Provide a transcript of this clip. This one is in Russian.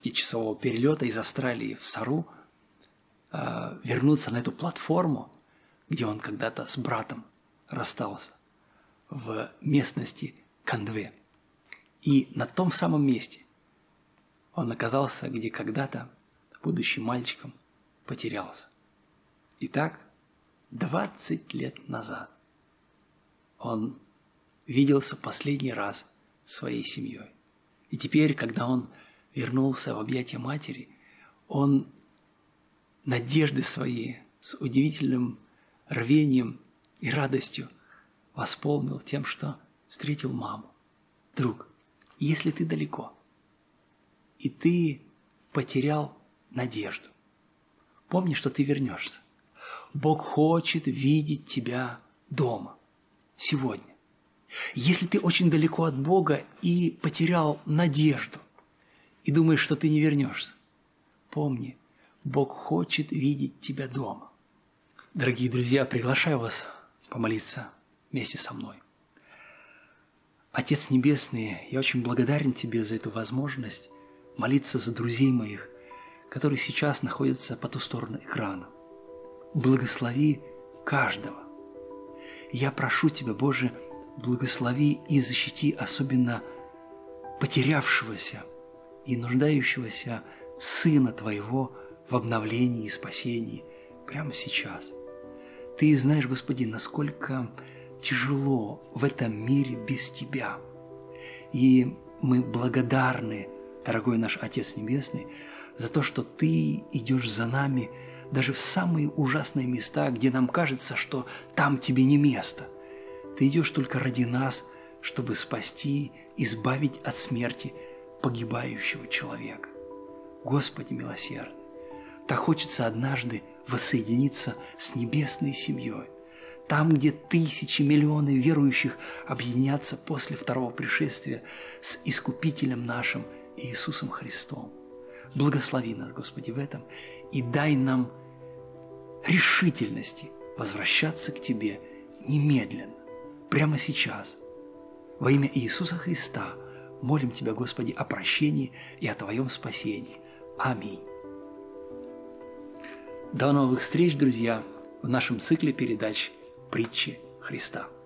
часового перелета из Австралии в Сару, вернуться на эту платформу, где он когда-то с братом расстался, в местности Кандве. И на том самом месте он оказался, где когда-то, будучи мальчиком, потерялся. Итак, 20 лет назад он виделся последний раз с своей семьей. И теперь, когда он вернулся в объятия матери, он надежды свои с удивительным рвением и радостью восполнил тем, что встретил маму. Друг, если ты далеко, и ты потерял надежду, помни, что ты вернешься. Бог хочет видеть тебя дома, сегодня. Если ты очень далеко от Бога и потерял надежду, и думаешь, что ты не вернешься, помни, Бог хочет видеть тебя дома. Дорогие друзья, приглашаю вас помолиться вместе со мной. Отец Небесный, я очень благодарен Тебе за эту возможность молиться за друзей моих, которые сейчас находятся по ту сторону экрана. Благослови каждого. Я прошу Тебя, Боже, благослови и защити особенно потерявшегося и нуждающегося Сына Твоего в обновлении и спасении прямо сейчас. Ты знаешь, Господи, насколько тяжело в этом мире без Тебя. И мы благодарны, дорогой наш Отец Небесный, за то, что Ты идешь за нами даже в самые ужасные места, где нам кажется, что там Тебе не место. Ты идешь только ради нас, чтобы спасти, избавить от смерти погибающего человека. Господи милосердный, так хочется однажды воссоединиться с небесной семьей, там, где тысячи, миллионы верующих объединятся после второго пришествия с Искупителем нашим Иисусом Христом. Благослови нас, Господи, в этом и дай нам решительности возвращаться к Тебе немедленно, прямо сейчас. Во имя Иисуса Христа молим Тебя, Господи, о прощении и о Твоем спасении. Аминь. До новых встреч, друзья, в нашем цикле передач «Притчи Христа».